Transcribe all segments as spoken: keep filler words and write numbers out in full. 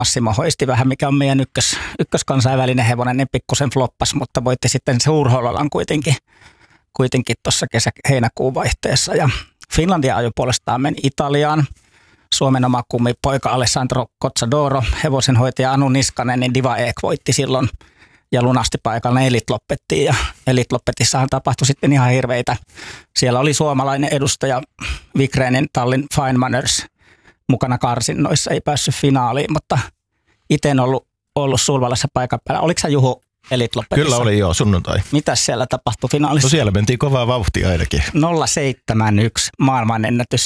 Massimo Hoisti vähän, mikä on meidän ykkös, ykköskansainvälinen hevonen, niin pikkusen floppas, mutta voitti sitten Suurhollolan kuitenkin, kuitenkin tuossa kesä-heinäkuun vaihteessa. Ja Finlandia ajoi puolestaan meni Italiaan. Suomen oma kummipoika Alessandro Cozzadoro, hevosenhoitaja Anu Niskanen, niin Diva Ek voitti silloin ja lunasti paikalla Elitloppettiin. Ja Elitloppetissahan tapahtui sitten ihan hirveitä. Siellä oli suomalainen edustaja Wikrenin tallin Fine Manners mukana karsinnoissa, ei päässyt finaaliin, mutta itse en ollut, ollut Sulvalassa paikan päällä. Oliko sä Juhu Elitlopetissa? Kyllä oli joo, sunnuntai. Mitäs siellä tapahtui finaalissa? No siellä mentiin kovaa vauhtia ainakin. nolla seitsemänkymmentäyksi maailmanennätys.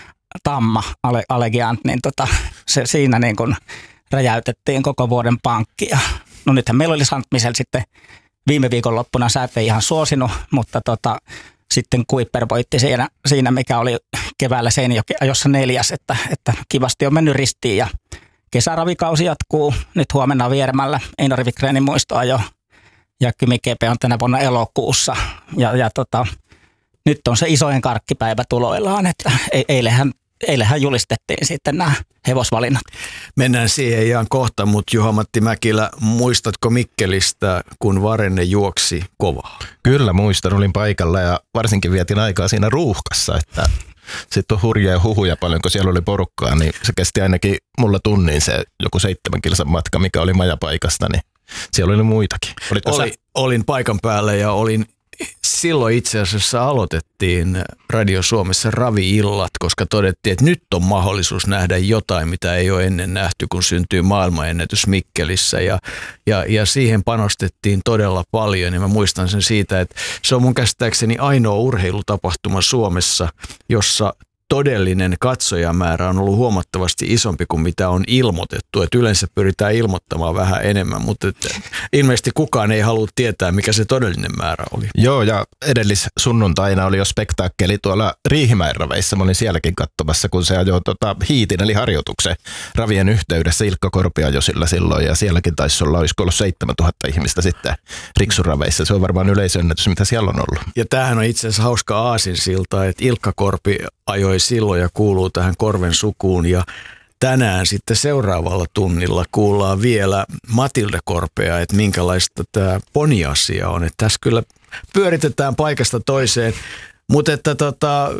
Tamma Allegiant, niin tota, se, siinä niin kun räjäytettiin koko vuoden pankki. Ja, no nythän meillä oli Sant Michel sitten viime viikonloppuna, sä et ei ihan suosinut, mutta tota, sitten Kuiper voitti siinä, siinä, mikä oli keväällä Seinäjoki ajossa neljäs, että, että kivasti on mennyt ristiin ja kesäravikausi jatkuu. Nyt huomenna Vieremällä Einari Wikrenin muistoajo ja Kymi G P on tänä vuonna elokuussa ja, ja tota, nyt on se isojen karkkipäivä tuloillaan, että eilähän, eilähän julistettiin sitten nämä hevosvalinnat. Mennään siihen ihan kohta, mutta Juha-Matti Mäkilä, muistatko Mikkelistä, kun Varenne juoksi kovaa? Kyllä muistan, olin paikalla ja varsinkin vietin aikaa siinä ruuhkassa, että sitten on hurjia huhuja paljon, kun siellä oli porukkaa, niin se kesti ainakin mulla tunnin se joku seitsemän kilsan matka, mikä oli majapaikasta, niin siellä oli muitakin. Oli, olin paikan päällä ja olin silloin itse asiassa aloitettiin Radio Suomessa ravi-illat, koska todettiin, että nyt on mahdollisuus nähdä jotain, mitä ei ole ennen nähty, kun syntyy maailmanennätys Mikkelissä. Ja, ja, ja siihen panostettiin todella paljon. Ja mä muistan sen siitä, että se on mun käsittääkseni ainoa urheilutapahtuma Suomessa, jossa todellinen katsojamäärä on ollut huomattavasti isompi kuin mitä on ilmoitettu. Et yleensä pyritään ilmoittamaan vähän enemmän, mutta ilmeisesti kukaan ei halua tietää, mikä se todellinen määrä oli. Joo, ja edellis sunnuntaina oli jo spektaakkeli tuolla Riihimäen raveissa. Mä olin sielläkin katsomassa, kun se ajoi tota, hiitin eli harjoituksen ravien yhteydessä. Ilkka Korpi ajoi sillä silloin, ja sielläkin taisi olla, olisiko ollut seitsemäntuhatta ihmistä sitten Riksuraveissa. Se on varmaan yleisönnätys, mitä siellä on ollut. Ja tämähän on itse asiassa hauska aasinsilta, että Ilkka Korpi ajoi silloin ja kuuluu tähän Korven sukuun ja tänään sitten seuraavalla tunnilla kuullaan vielä Matilda Korpea, että minkälaista tämä poniasia on. Että tässä kyllä pyöritetään paikasta toiseen, mutta että tota,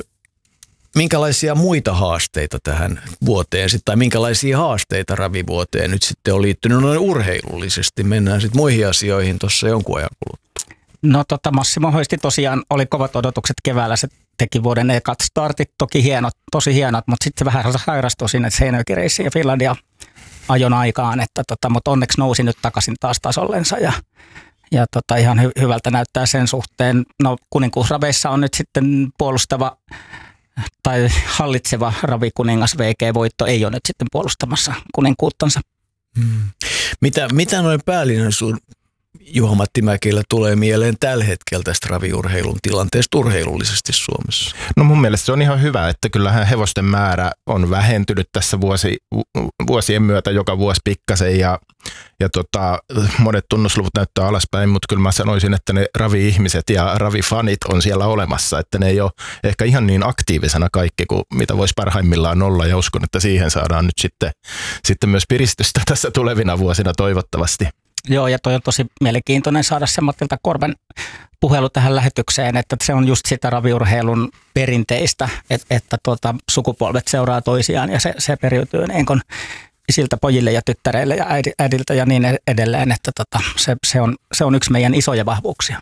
minkälaisia muita haasteita tähän vuoteen sitten, tai minkälaisia haasteita ravivuoteen nyt sitten on liittynyt noin urheilullisesti. Mennään sitten muihin asioihin tuossa jonkun ajan kuluttua. No tota, Massimo Hoisti tosiaan oli kovat odotukset keväällä, se teki vuoden ekat startit, toki hienot, tosi hienot, mutta sitten se vähän sairastui sinne Seinäjoki-reissiin ja Finlandia ajon aikaan, että tota, mutta onneksi nousi nyt takaisin taas tasollensa ja, ja tota, ihan hy- hyvältä näyttää sen suhteen. No kuninkuusraveissa on nyt sitten puolustava tai hallitseva ravikuningas V G-voitto ei ole nyt sitten puolustamassa kuninkuuttansa. Hmm. Mitä, mitä noin päällinen sun Juha-Matti Mäkilä tulee mieleen tällä hetkellä tästä raviurheilun tilanteesta urheilullisesti Suomessa? No mun mielestä se on ihan hyvä, että kyllähän hevosten määrä on vähentynyt tässä vuosi, vuosien myötä joka vuosi pikkasen ja, ja tota, monet tunnusluvut näyttää alaspäin, mutta kyllä mä sanoisin, että ne ravi-ihmiset ja ravifanit on siellä olemassa, että ne ei ole ehkä ihan niin aktiivisena kaikki kuin mitä voisi parhaimmillaan olla ja uskon, että siihen saadaan nyt sitten, sitten myös piristystä tässä tulevina vuosina toivottavasti. Joo, ja toi on tosi mielenkiintoinen saada se Matilda Korven puhelu tähän lähetykseen, että se on just sitä raviurheilun perinteistä, että, että tuota, sukupolvet seuraa toisiaan ja se, se periytyy niin kuin isiltä pojille ja tyttäreille ja äidiltä ja niin edelleen, että tota, se, se, on, se on yksi meidän isoja vahvuuksia.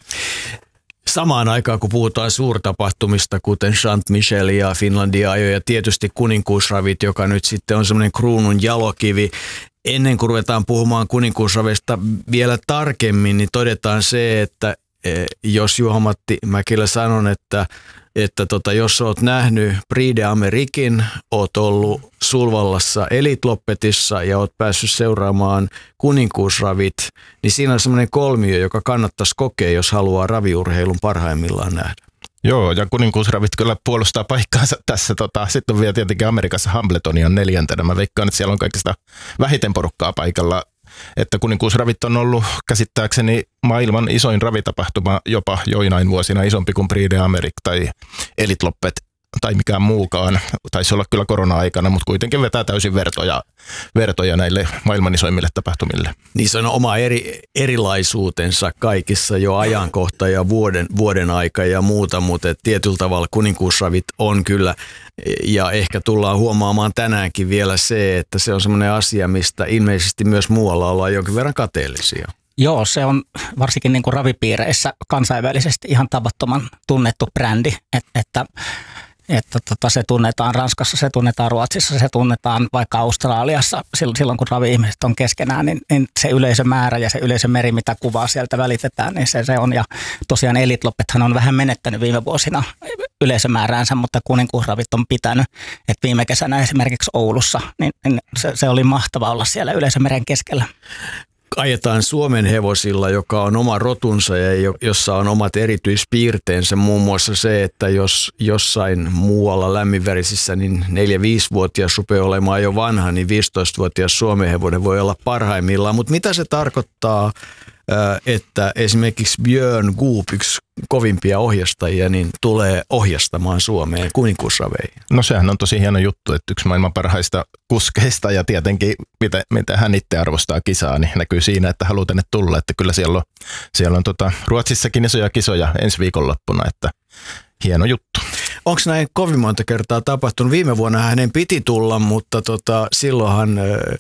Samaan aikaan, kun puhutaan suurtapahtumista, kuten Sant Michel ja Finlandia ja tietysti kuninkuusravit, joka nyt sitten on semmoinen kruunun jalokivi. Ennen kuin ruvetaan puhumaan kuninkuusraveista vielä tarkemmin, niin todetaan se, että jos Juha-Matti Mäkilä sanon, että, että tota, jos olet nähnyt Prix d'Amériquein, olet ollut Sulvallassa Elitloppetissa ja olet päässyt seuraamaan kuninkuusravit, niin siinä on semmoinen kolmio, joka kannattaisi kokea, jos haluaa raviurheilun parhaimmillaan nähdä. Joo, ja kuninkuusravit kyllä puolustaa paikkaansa tässä. Tota, sitten on vielä tietenkin Amerikassa Hambletoni on neljäntenä. Mä veikkaan, että siellä on kaikista vähiten porukkaa paikalla. Että kuninkuusravit on ollut käsittääkseni maailman isoin ravitapahtuma jopa joinain vuosina isompi kuin Prix d'Amérique tai Elitloppet tai mikään muukaan. Taisi olla kyllä korona-aikana, mutta kuitenkin vetää täysin vertoja, vertoja näille maailman isoimmille tapahtumille. Niin se on oma eri, erilaisuutensa kaikissa jo ajankohta ja vuoden, vuoden aika ja muuta, mutta tietyllä tavalla kuninkuusravit on kyllä, ja ehkä tullaan huomaamaan tänäänkin vielä se, että se on semmoinen asia, mistä ilmeisesti myös muualla ollaan jonkin verran kateellisia. Joo, se on varsinkin niin kuin ravipiireissä kansainvälisesti ihan tavattoman tunnettu brändi, että, että, että tota, se tunnetaan Ranskassa, se tunnetaan Ruotsissa, se tunnetaan vaikka Australiassa. Silloin kun ravi-ihmiset on keskenään, niin, niin se yleisömäärä ja se yleisömeri, mitä kuvaa sieltä välitetään, niin se, se on. Ja tosiaan Elite Loppethan on vähän menettänyt viime vuosina yleisömääräänsä, mutta kuninkuusravit on pitänyt. Et viime kesänä esimerkiksi Oulussa, niin, niin se, se oli mahtava olla siellä yleisömeren keskellä. Ajetaan Suomen hevosilla, joka on oma rotunsa ja jossa on omat erityispiirteensä, muun muassa se, että jos jossain muualla lämminverisissä niin neljä-viisivuotias rupeaa olemaan jo vanha, niin viisitoistavuotias Suomen hevonen voi olla parhaimmillaan. Mutta mitä se tarkoittaa, että esimerkiksi Björn Goop, yksi kovimpia ohjastajia, niin tulee ohjastamaan Suomeen kuninkuusraveihin? No sehän on tosi hieno juttu, että yksi maailman parhaista kuskeista ja tietenkin mitä, mitä hän itse arvostaa kisaa, niin näkyy siinä, että haluaa tänne tulla. Että kyllä siellä on, siellä on tota, Ruotsissakin isoja kisoja ensi viikonloppuna, että hieno juttu. Onko näin kovin monta kertaa tapahtunut? Viime vuonna hänen piti tulla, mutta tota, silloinhan... Öö,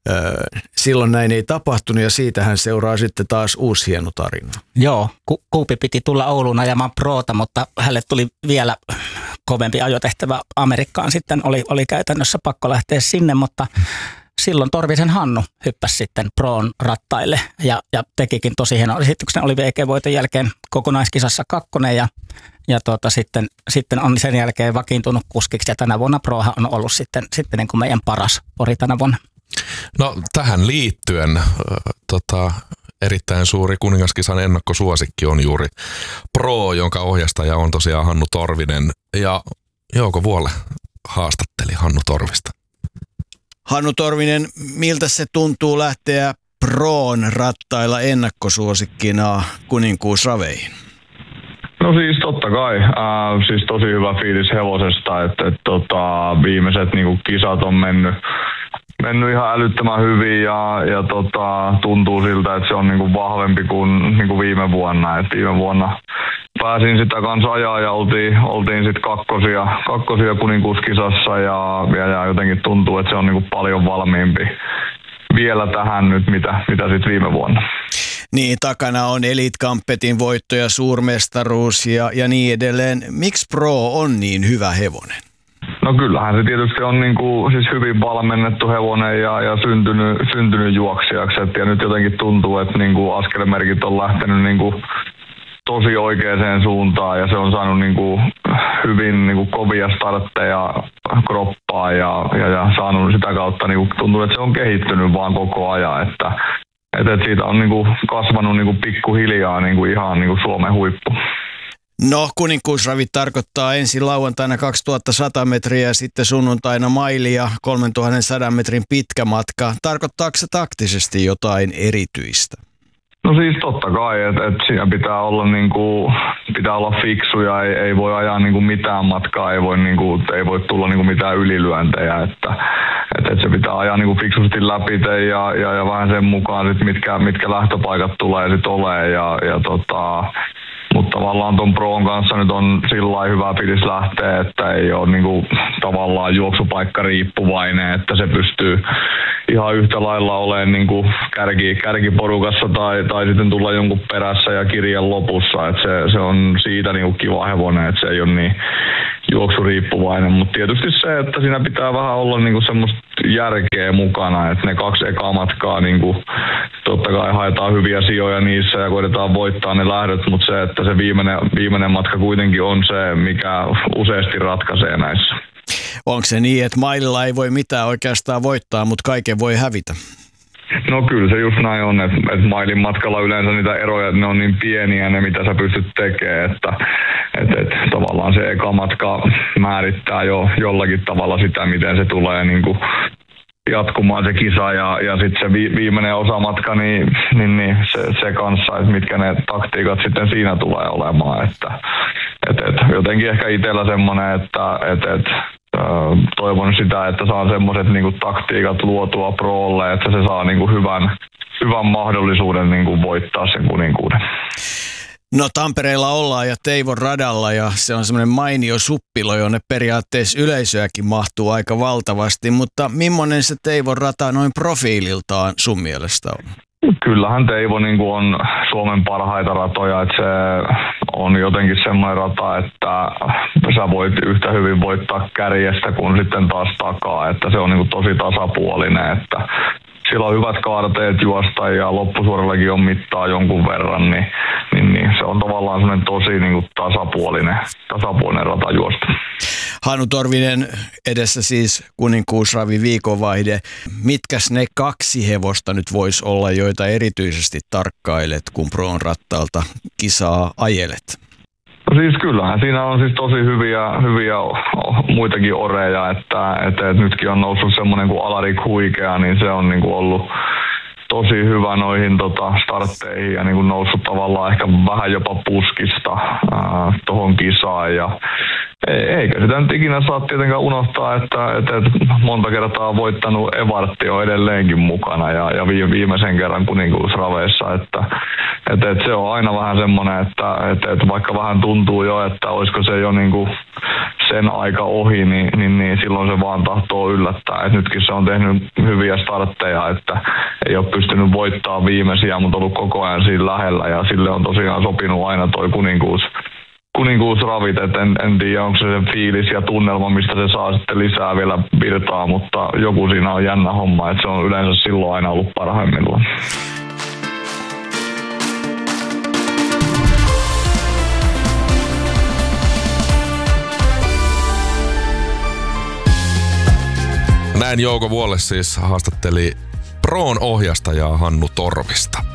Silloin näin ei tapahtunut ja siitähän seuraa sitten taas uusi hieno tarina. Joo, Ku- Kuupi piti tulla Ouluun ajamaan proota, mutta hänelle tuli vielä kovempi ajotehtävä Amerikkaan. Sitten oli, oli käytännössä pakko lähteä sinne, mutta silloin Torvisen Hannu hyppäsi sitten proon rattaille ja, ja tekikin tosi hienon esityksen. Oli V G-voiton jälkeen kokonaiskisassa kakkonen ja, ja tuota, sitten, sitten on sen jälkeen vakiintunut kuskiksi ja tänä vuonna prohan on ollut sitten, sitten niin kuin meidän paras pori tänä vuonna. No tähän liittyen äh, tota, erittäin suuri kuningaskisan ennakkosuosikki on juuri Pro, jonka ohjastaja on tosiaan Hannu Torvinen. Ja Jouko Vuole haastatteli Hannu Torvista. Hannu Torvinen, miltä se tuntuu lähteä Proon rattailla ennakkosuosikkina kuninkuusraveihin? No siis totta kai. Äh, siis tosi hyvä fiilis hevosesta, että et, tota, viimeiset niinku, kisat on mennyt mennyt ihan älyttömän hyvin ja, ja tota, tuntuu siltä, että se on niinku vahvempi kuin niinku viime vuonna. Et viime vuonna pääsin sitä kanssa ajaa ja oltiin, oltiin sitten kakkosia, kakkosia kuninkuuskisassa ja, ja, ja jotenkin tuntuu, että se on niinku paljon valmiimpi vielä tähän nyt, mitä, mitä sitten viime vuonna. Niin, takana on Elite Campetin voitto ja suurmestaruus ja, ja niin edelleen. Miksi Pro on niin hyvä hevonen? No kyllähän se tietysti on niinku, siis hyvin valmennettu hevonen ja, ja syntynyt, syntynyt juoksijaksi. Et, ja nyt jotenkin tuntuu, että niinku askelmerkit on lähtenyt niinku tosi oikeaan suuntaan ja se on saanut niinku hyvin niinku kovia startteja kroppaa ja, ja, ja saanut sitä kautta, niinku, tuntuu, että se on kehittynyt vaan koko ajan. Että, et, et siitä on niinku kasvanut niinku pikkuhiljaa niinku ihan niinku Suomen huippu. No, kuninkuusravit tarkoittaa ensin lauantaina kaksituhattasata metriä ja sitten sunnuntaina maili ja kolmetuhatta metrin pitkä matka. Tarkoittaako se taktisesti jotain erityistä? No siis totta kai, että et siinä pitää olla, niinku, pitää olla fiksuja, ei, ei voi ajaa niinku mitään matkaa, ei voi, niinku, ei voi tulla niinku mitään ylilyöntejä, että et, et se pitää ajaa niinku fiksusti läpi ja, ja, ja vähän sen mukaan, sit mitkä, mitkä lähtöpaikat tulee sit olemaan ja, ja tota... Mutta tavallaan tuon Proon kanssa nyt on sillä hyvä fiilis lähteä, että ei ole niinku tavallaan juoksupaikka riippuvainen, että se pystyy ihan yhtä lailla olemaan niinku kärki, kärkiporukassa tai, tai sitten tulla jonkun perässä ja kirjan lopussa. Et se, se on siitä niinku kiva hevonen, että se ei ole niin juoksuriippuvainen. Mutta tietysti se, että siinä pitää vähän olla niinku semmoista järkeä mukana, että ne kaksi ekaa matkaa niinku, totta kai haetaan hyviä sijoja niissä ja koitetaan voittaa ne lähdöt, mutta se, että se viimeinen, viimeinen matka kuitenkin on se, mikä useasti ratkaisee näissä. Onko se niin, että maililla ei voi mitään oikeastaan voittaa, mutta kaiken voi hävitä? No kyllä se just näin on, että, että mailin matkalla yleensä niitä eroja, ne on niin pieniä ne, mitä sä pystyt tekemään, että, että, että tavallaan se eka matka määrittää jo jollakin tavalla sitä, miten se tulee niin kuin jatkumaan se kisa ja, ja sitten se vi, viimeinen osamatka, niin, niin, niin se, se kanssa, että mitkä ne taktiikat sitten siinä tulee olemaan. Että, et, et, jotenkin ehkä itsellä semmoinen, että et, et, toivon sitä, että saan semmoiset niinku taktiikat luotua Prolle, että se saa niinku hyvän, hyvän mahdollisuuden niinku voittaa sen kuninkuuden. No Tampereella ollaan ja Teivon radalla ja se on semmoinen mainio suppilo, jonne periaatteessa yleisöäkin mahtuu aika valtavasti, mutta millainen se Teivon rata noin profiililtaan sun mielestä on? Kyllähän Teivo niin kuin on Suomen parhaita ratoja, että se on jotenkin semmoinen rata, että sä voit yhtä hyvin voittaa kärjestä kuin sitten taas takaa, että se on niin kuin tosi tasapuolinen, että sillä on hyvät kaarteet juosta ja loppusuorallakin on mittaa jonkun verran, niin, niin, niin se on tavallaan semmoinen tosi niin kuin tasapuolinen, tasapuolinen rata juosta. Hannu Torvinen, edessä siis kuninkuusravi viikonvaihde. Mitkäs ne kaksi hevosta nyt voisi olla, joita erityisesti tarkkailet, kun Proon rattaalta kisaa ajelet? No siis kyllähän siinä on siis tosi hyviä, hyviä muitakin oreja, että, että, että nytkin on noussut semmoinen kuin Alarik Huikea, niin se on niin kuin ollut tosi hyvä noihin tota, startteihin ja niin kuin noussut tavallaan ehkä vähän jopa puskista tuohon kisaan. Ja eikä sitä nyt ikinä saa tietenkään unohtaa, että, että, että monta kertaa voittanut Evartti on edelleenkin mukana ja, ja viimeisen kerran kuninkuusraveissa. Että, että, että se on aina vähän semmoinen, että, että, että vaikka vähän tuntuu jo, että olisiko se jo niin kuin sen aika ohi, niin, niin, niin silloin se vaan tahtoo yllättää. Et nytkin se on tehnyt hyviä startteja, että ei ole pystynyt voittamaan viimeisiä, mutta ollut koko ajan siinä lähellä ja sille on tosiaan sopinut aina toi kuninkuus. kuninkuusravit, että en, en tiedä onko se se fiilis ja tunnelma, mistä se saa sitten lisää vielä virtaa, mutta joku siinä on jännä homma, että se on yleensä silloin aina ollut parhaimmillaan. Näin Jouko Vuolle siis haastatteli Proon ohjastajaa Hannu Torvista.